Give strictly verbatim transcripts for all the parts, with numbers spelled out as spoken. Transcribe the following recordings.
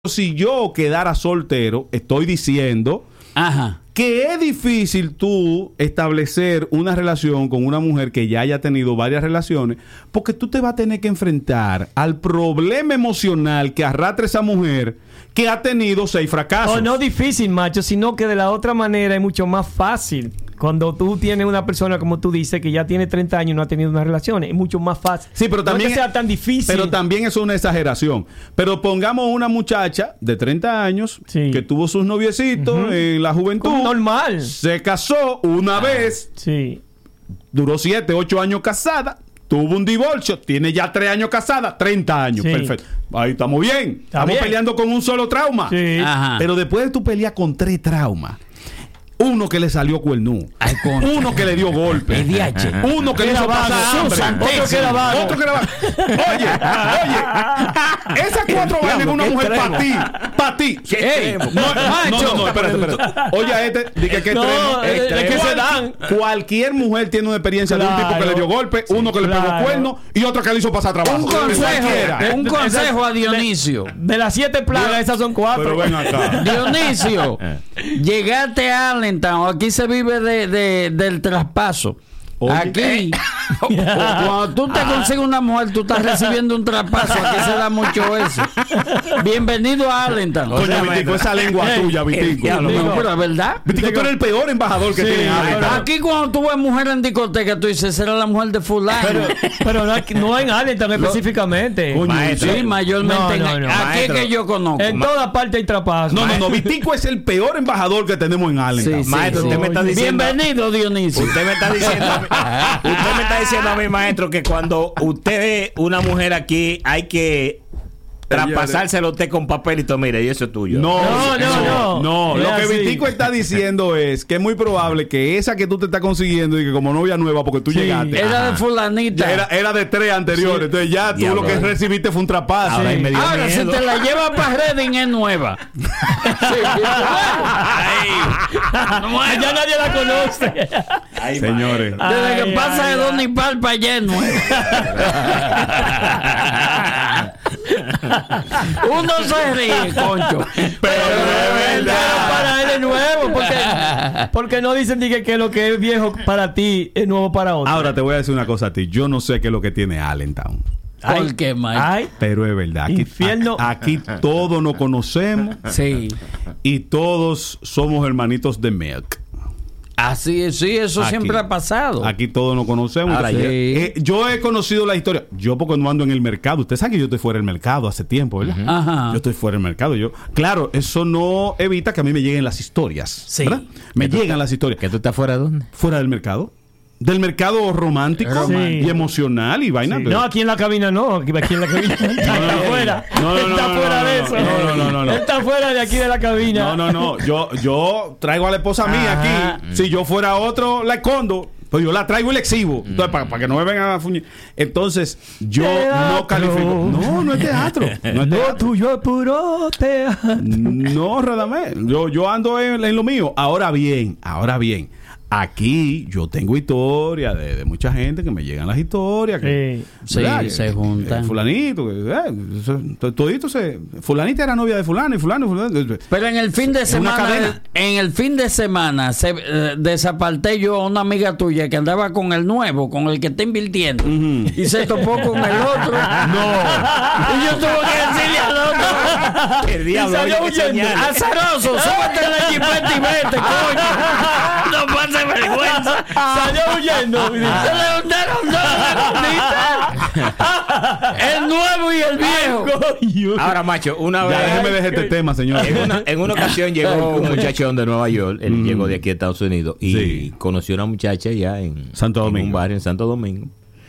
Si yo quedara soltero, estoy diciendo Ajá. que es difícil tú establecer una relación con una mujer que ya haya tenido varias relaciones, porque tú te vas a tener que enfrentar al problema emocional que arrastra esa mujer que ha tenido seis fracasos. O no difícil, macho, sino que de la otra manera es mucho más fácil. Cuando tú tienes una persona, como tú dices, que ya tiene treinta años y no ha tenido una relación, es mucho más fácil. Sí, pero también no es que sea tan difícil. Pero también es una exageración. Pero pongamos una muchacha de treinta años sí. que tuvo sus noviecitos uh-huh. en la juventud. Como normal. Se casó una ah, vez. Sí. Duró siete, ocho años casada. Tuvo un divorcio. Tiene ya tres años casada. treinta años. Sí. Perfecto. Ahí estamos bien. Está estamos bien. peleando con un solo trauma. Sí. Ajá. Pero después de tu pelea con tres traumas. Uno que le salió cuernú, uno que le dio golpe, uno que le hizo pasar hambre, otro que era vago, otro que era vago. Oye, oye, esas cuatro vainas en una mujer para ti, para ti. Ey, no, no, no, no, espérate, espérate. Oye, a este, dije que no, extremo, es, extremo. Es que se dan. Cualquier mujer tiene una experiencia claro. de un tipo que le dio golpe, sí, uno que claro. le pegó cuerno y otro que le hizo pasar trabajo. Un consejo, de, un consejo a Dionisio. De, de las siete plagas, esas son cuatro. Pero ven acá. Dionisio, llegaste a Allentown, aquí se vive de, de, del traspaso. Oye, aquí, cuando tú te consigues una mujer, tú estás recibiendo un traspaso. Aquí se da mucho eso. Bienvenido a Allentown. Coño, Vitico, esa lengua tuya, Vitico. No, pero es verdad. Vitico, tú eres el peor embajador que sí, tiene Allentown. Aquí cuando tú ves mujer en discoteca, tú dices, será la mujer de fulano. Pero, pero no, no en Allentown específicamente. Coño, maestro, sí, mayormente. No, no, no, aquí maestro. Es que yo conozco. En todas partes hay traspaso. No, no, no. Vitico es el peor embajador que tenemos en Allentown. Sí, maestro, sí, usted sí. me está diciendo. Bienvenido, Dionisio. Usted me está diciendo. Usted me está diciendo a mí, maestro, que cuando usted ve una mujer aquí hay que traspasárselo a usted con papelito, mire, y eso es tuyo. No, no, no. No, no. Lo que Vitico está diciendo es que es muy probable que esa que tú te estás consiguiendo y que como novia nueva, porque tú sí, llegaste. Era ajá. de fulanita. Era, era de tres anteriores. Sí. Entonces ya tú Diablo. Lo que recibiste fue un traspaso. Ahora, sí. Ahora si te la llevas para Reading es nueva. Sí, nueva. Ya nadie la conoce. Ay, señores. Desde ay, que pasa ay, de Don Ipal para allá es nueva. Uno se ríe, concho. Pero, pero es verdad. Pero para él es nuevo. Porque, porque no dicen que, que lo que es viejo para ti es nuevo para otro. Ahora te voy a decir una cosa a ti. Yo no sé qué es lo que tiene Allentown. ¿Por qué, Mike? Pero es verdad. Aquí, infierno. Aquí todos nos conocemos. Sí. Y todos somos hermanitos de Milk. Así es, sí, eso aquí, siempre ha pasado. Aquí todos nos conocemos. Ah, sí. eh, yo he conocido la historia. Yo porque no ando en el mercado. Usted sabe que yo estoy fuera del mercado hace tiempo, ¿verdad? Uh-huh. Ajá. Yo estoy fuera del mercado. Yo, claro, eso no evita que a mí me lleguen las historias. Sí. ¿Verdad? Me llegan las historias. ¿Que tú estás fuera de dónde? Fuera del mercado. Del mercado romántico sí. y emocional y vaina. Sí. No, aquí en la cabina no. Aquí, aquí en la cabina está no, fuera. No, no, está no, fuera no, de eso. No, no, no, no, no. Él está fuera de aquí de la cabina. No, no, no. Yo, yo traigo a la esposa mía ajá. aquí. Si yo fuera otro, la escondo. Pues yo la traigo y la exhibo. Entonces, para, para que no me vengan a fuñir. Entonces, yo teatro. No califico. No, no es teatro. No es teatro. Lo tuyo es puro teatro. No, Radamés. Yo, yo ando en, en lo mío. Ahora bien, ahora bien. Aquí yo tengo historia de, de mucha gente que me llegan las historias. Que, sí, sí que, se juntan. Eh, fulanito, que, eh, todito se. Fulanita era novia de fulano y fulano, fulano. Pero en el fin de semana, en el fin de semana, se, eh, desaparté yo a una amiga tuya que andaba con el nuevo, con el que está invirtiendo, uh-huh. y se topó con el otro. No. Y yo tuve que decirle al otro. El diablo. Azaroso, súbete en la jipeta y vete, coño. No pasa vergüenza. Salió huyendo. Se le hundaron dos. El nuevo y el viejo. Ahora, macho, una vez. Ya, déjeme dejar este tema, señor. En una, en una ocasión llegó un muchachón de Nueva York. Él mm. llegó de aquí a Estados Unidos. Y sí. conoció a una muchacha ya en Santo Domingo. En un bar en Santo Domingo.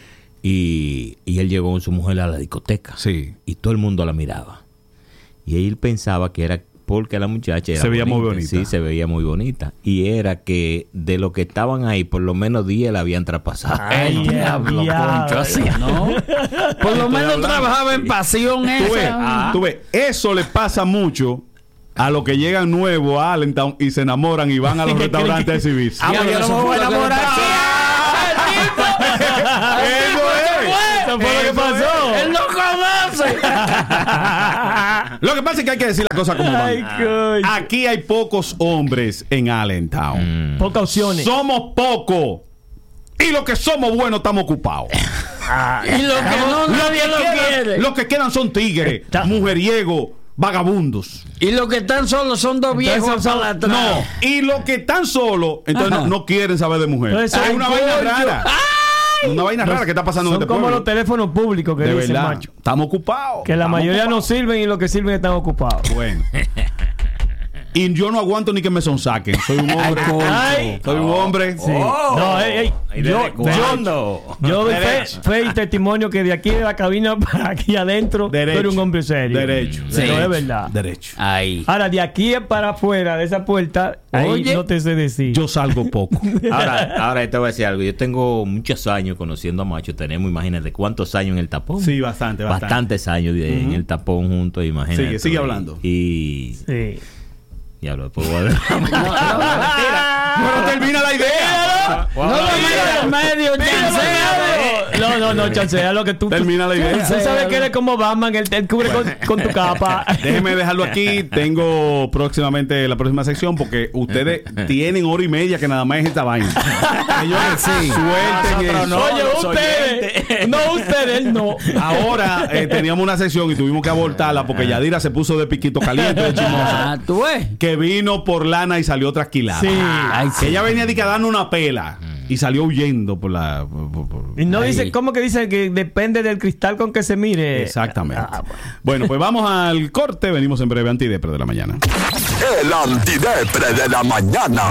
Y, y él llegó con su mujer a la discoteca. Sí. Y todo el mundo la miraba. Y él pensaba que era porque la muchacha era se veía bonita. muy bonita. Sí, se veía muy bonita. Y era que de los que estaban ahí, por lo menos diez la habían traspasado. Ay, diablo, concho, así, ¿no? Por lo menos hablando, trabajaba en pasión esa. Tú ves, ah. tú ves, eso le pasa mucho a los que llegan nuevos a Allentown y se enamoran y van a los restaurantes a exhibirse. Ah, yo no me voy a enamorar. Eso es. Eso fue lo que pasó. Él no conoce. Lo que pasa es que hay que decir las cosas como van. Aquí hay pocos hombres en Allentown. Mm. Pocas opciones. Somos pocos. Y los que somos buenos estamos ocupados. Ah, y los que no, nadie lo quiere. Los que quedan son tigres, mujeriegos, vagabundos. Y los que están solos son dos viejos son, para atrás. No, y los que están solos, entonces no, no quieren saber de mujeres. Es una vaina rara. ¡Ay! Una vaina rara que está pasando son en este como pueblo. los teléfonos públicos que de dicen, verdad, macho. Estamos ocupados. Que la estamos mayoría ocupados. no sirven y los que sirven están ocupados. Bueno. Y yo no aguanto ni que me sonsaquen. Soy un hombre. Ay, Soy un hombre. Sí. Oh, no, ey, ey. Yo, yo, yo doy fe, fe y testimonio que de aquí de la cabina para aquí adentro, derecho, tú eres un hombre serio. Derecho. Sí. Pero es verdad. Derecho. Ahí. Ahora, de aquí para afuera de esa puerta, ahí Oye, no te sé decir. Yo salgo poco. Ahora, ahora te voy a decir algo. Yo tengo muchos años conociendo a Macho. Tenemos, imagínate, ¿cuántos años en el tapón? Sí, bastante, bastante. Bastantes años de, uh-huh. en el tapón juntos, imagínate. Sigue, sigue hablando. Y... Sí. Diablo, después voy a ver. No, no, mentira. Pero termina la idea. No lo mires en medio, No, no, no, chancea lo que tú. Termina la idea. Tú sabes que eres como Batman, él, él cubre con, con tu capa. Déjeme dejarlo aquí. Tengo próximamente la próxima sección porque ustedes tienen hora y media que nada más es esta vaina. Ellos sí. Suelten eso. No, oye, ustedes. No, ustedes no. Ahora eh, teníamos una sección y tuvimos que abortarla porque Yadira se puso de piquito caliente de chismosa. Ah, tú ves. Que vino por lana y salió trasquilada. Sí. Ay, Que sí. ella venía de que dando una pela y salió huyendo por la. Por, por, por... Y no Ahí. dice, ¿cómo que dice que depende del cristal con que se mire? Exactamente. Ah, bueno. Bueno, pues vamos al corte. Venimos en breve. Antidepre de la mañana. El antidepre de la mañana.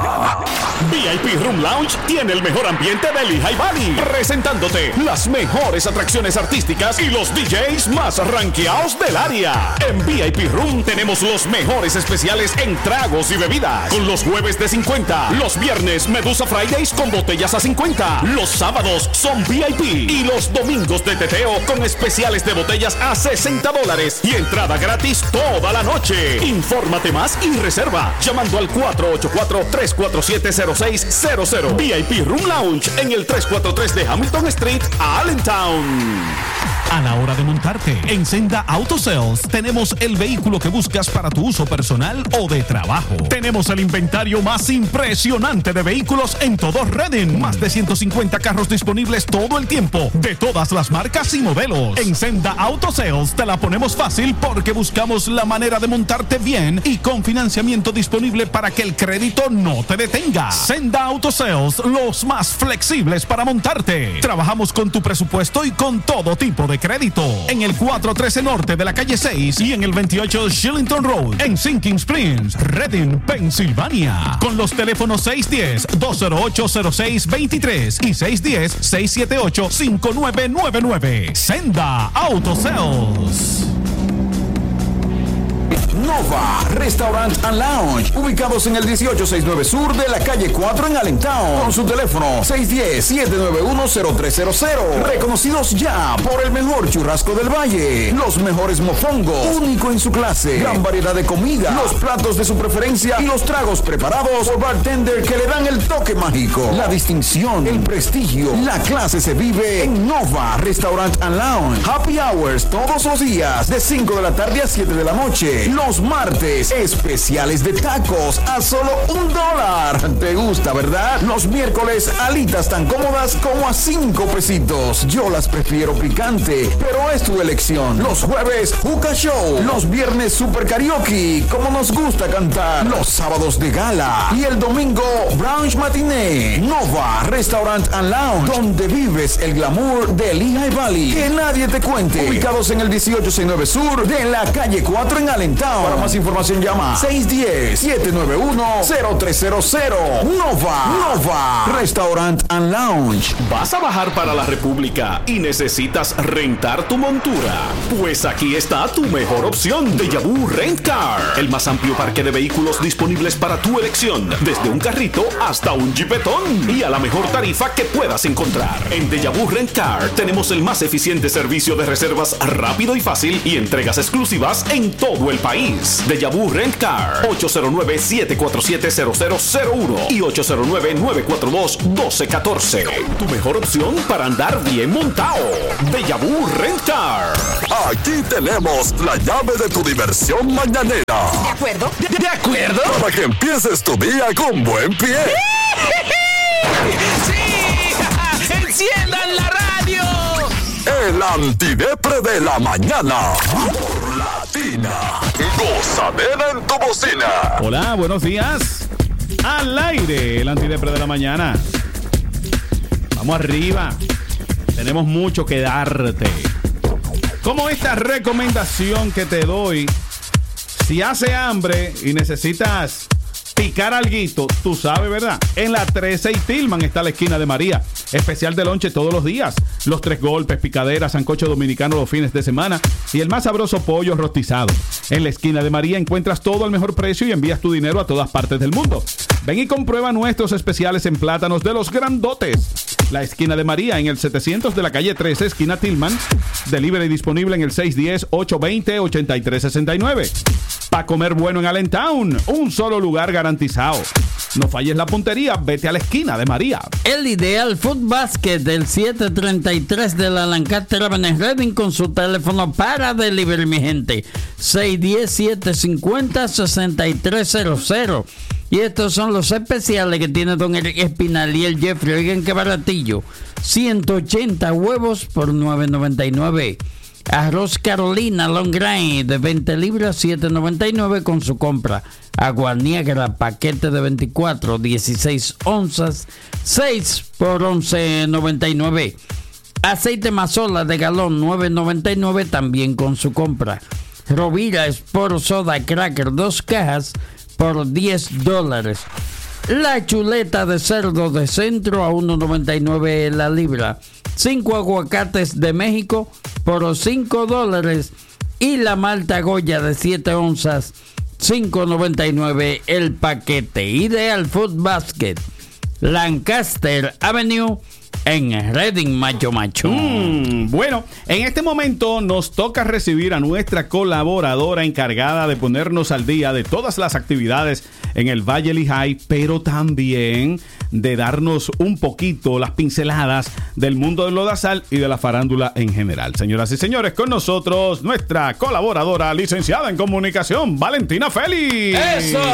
V I P Room Lounge tiene el mejor ambiente de Lehigh Valley, presentándote las mejores atracciones artísticas y los D Js más rankeados del área. En V I P Room tenemos los mejores especiales en tragos y bebidas, con los jueves de cincuenta, los viernes Medusa Fridays con botellas a cincuenta, los sábados son V I P y los domingos de teteo con especiales de botellas a sesenta dólares y entrada gratis toda la noche. Infórmate más y reserva llamando al cuatro ocho cuatro, tres cuatro siete, cero seis cero cero. V I P Room Lounge en el trescientos cuarenta y tres de Hamilton Street, Allentown. A la hora de montarte en Senda Auto Sales, tenemos el vehículo que buscas para tu uso personal o de trabajo. Tenemos el inventario más impresionante de vehículos en todo Redding. Más de ciento cincuenta carros disponibles todo el tiempo, de todas las marcas y modelos. En Senda Auto Sales te la ponemos fácil porque buscamos la manera de montarte bien y con financiamiento disponible para que el crédito no te detenga. Senda Auto Sales, los más flexibles para montarte. Trabajamos con tu presupuesto y con todo tipo de crédito. En el cuatrocientos trece Norte de la calle seis y en el veintiocho Shillington Road, en Sinking Springs, Redding, Pensilvania. Con los teléfonos seis uno cero, dos cero ocho, cero seis dos tres y seis uno cero, seis siete ocho, cinco nueve nueve nueve. Senda Auto Sales. Nova Restaurant and Lounge, ubicados en el dieciocho sesenta y nueve Sur de la calle cuatro en Allentown, con su teléfono seis uno cero, siete nueve uno, cero tres cero cero. Reconocidos ya por el mejor churrasco del valle, los mejores mofongos, único en su clase, gran variedad de comida, los platos de su preferencia y los tragos preparados por bartender que le dan el toque mágico. La distinción, el prestigio, la clase se vive en Nova Restaurant and Lounge. Happy hours todos los días de cinco de la tarde a siete de la noche. Los martes, especiales de tacos a solo un dólar. ¿Te gusta, verdad? Los miércoles, alitas tan cómodas como a cinco pesitos. Yo las prefiero picante, pero es tu elección. Los jueves, Juca Show. Los viernes, Super Karaoke, como nos gusta cantar. Los sábados de gala. Y el domingo, Brunch Matiné. Nova Restaurant and Lounge, donde vives el glamour de Lehigh Valley. Que nadie te cuente. Ubicados en el dieciocho sesenta y nueve Sur de la calle cuatro en Allentown. Para más información llama seis uno cero, siete nueve uno, cero tres cero cero. Nova, Nova Restaurant and Lounge. ¿Vas a bajar para la República y necesitas rentar tu montura? Pues aquí está tu mejor opción, Deja Vu Rent Car. El más amplio parque de vehículos disponibles para tu elección, desde un carrito hasta un jipetón y a la mejor tarifa que puedas encontrar. En Deja Vu Rent Car tenemos el más eficiente servicio de reservas rápido y fácil y entregas exclusivas en todo el país. Lawrence. Deja Vu Rent Car, ocho cero nueve, siete cuatro siete, cero cero cero uno y ocho cero nueve, nueve cuatro dos, uno dos uno cuatro. Tu mejor opción para andar bien montado. Deja Vu Rent Car. Aquí tenemos la llave de tu diversión mañanera. ¿De acuerdo? ¿De, de acuerdo? Para que empieces tu día con buen pie. ¡Sí! ¡Enciendan la radio! El antidepre de la mañana. Por Latina. Gozadera en tu bocina. Hola, buenos días. Al aire, el antidepre de la mañana. Vamos arriba. Tenemos mucho que darte. Como esta recomendación que te doy. Si hace hambre y necesitas picar alguito, tú sabes, ¿verdad? En la trece y Tillman está la esquina de María. Especial de lonche todos los días. Los tres golpes, picadera, sancocho dominicano los fines de semana y el más sabroso pollo rostizado. En la esquina de María encuentras todo al mejor precio y envías tu dinero a todas partes del mundo. Ven y comprueba nuestros especiales en plátanos de los grandotes. La esquina de María en el setecientos de la calle trece, esquina Tillman. Delivery disponible en el seis uno cero, ocho dos cero, ocho tres seis nueve. Para comer bueno en Allentown, un solo lugar garantizado. No falles la puntería, vete a la esquina de María. El Ideal Food Basket del siete treinta y tres de la Lancaster Avenue Reading con su teléfono para delivery, mi gente. seis uno cero, siete cinco cero, seis tres cero cero. Y estos son los especiales que tiene don Eric Espinal y el Jeffrey. Oigan qué baratillo. ciento ochenta huevos por nueve noventa y nueve. Arroz Carolina Long Grain de veinte libras, siete noventa y nueve con su compra. Agua Niagara, paquete de veinticuatro, dieciséis onzas, seis por once noventa y nueve. Aceite Mazola de galón, nueve noventa y nueve también con su compra. Rovira Sport Soda Cracker, dos cajas por diez dólares. La chuleta de cerdo de centro a uno noventa y nueve la libra. Cinco aguacates de México por cinco dólares. Y la malta Goya de siete onzas, cinco noventa y nueve el paquete. Ideal Food Basket, Lancaster Avenue, en Reading, Macho Macho. Mm, bueno, en este momento nos toca recibir a nuestra colaboradora encargada de ponernos al día de todas las actividades en el Valle Lehigh, pero también de darnos un poquito las pinceladas del mundo del lodazal y de la farándula en general. Señoras y señores, con nosotros nuestra colaboradora licenciada en comunicación, Valentina Félix. ¡Eso!